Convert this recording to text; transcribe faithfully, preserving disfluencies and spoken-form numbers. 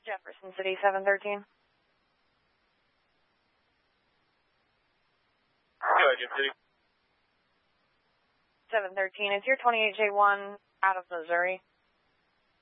Jefferson City, seven thirteen. Jefferson City. seven thirteen, it's your twenty-eight J one out of Missouri.